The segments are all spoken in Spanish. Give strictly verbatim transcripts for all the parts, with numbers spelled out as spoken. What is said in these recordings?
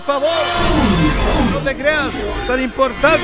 favor. No te creas, tan importante.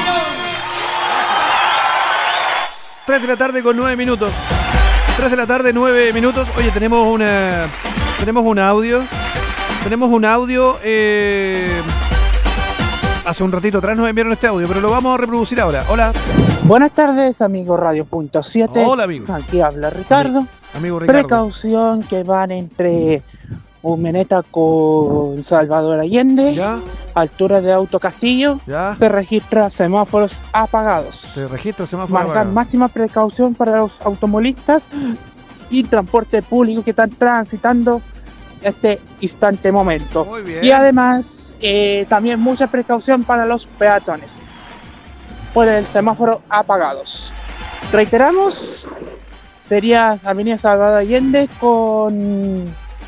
tres de la tarde con nueve minutos. tres de la tarde, nueve minutos. Oye, tenemos una. Tenemos un audio. Tenemos un audio. Eh, hace un ratito atrás nos enviaron este audio, pero lo vamos a reproducir ahora. Hola. Buenas tardes, amigo Radio Punto siete. Hola, amigo. Aquí habla Ricardo. Amigo Ricardo. Precaución que van entre Urmeneta con Salvador Allende. ¿Ya? Altura de Auto Castillo. ¿Ya? Se registra semáforos apagados. Se registra semáforo Marcar apagado. máxima precaución para los automovilistas y transporte público que están transitando este instante momento. Muy bien. Y además, eh, también mucha precaución para los peatones por el semáforo apagados. Reiteramos, sería Avenida Salvador Allende con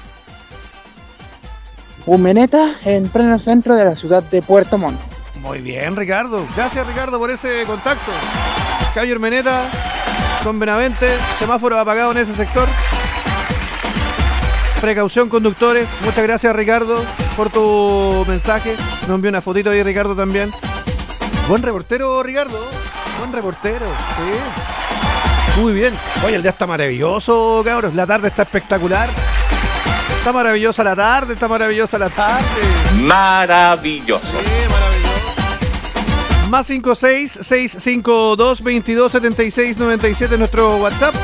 Urmeneta en pleno centro de la ciudad de Puerto Montt. Muy bien, Ricardo. Gracias, Ricardo, por ese contacto. Calle Urmeneta, con Benavente, semáforo apagado en ese sector. Precaución, conductores. Muchas gracias, Ricardo, por tu mensaje. Nos envió una fotito ahí, Ricardo, también. Buen reportero, Ricardo. Buen reportero, sí. Muy bien. Oye, el día está maravilloso, cabros. La tarde está espectacular. Está maravillosa la tarde, está maravillosa la tarde. Maravilloso. Sí, maravilloso. Más cinco seis, seis cinco dos, veintidós setenta y seis noventa y siete nuestro WhatsApp.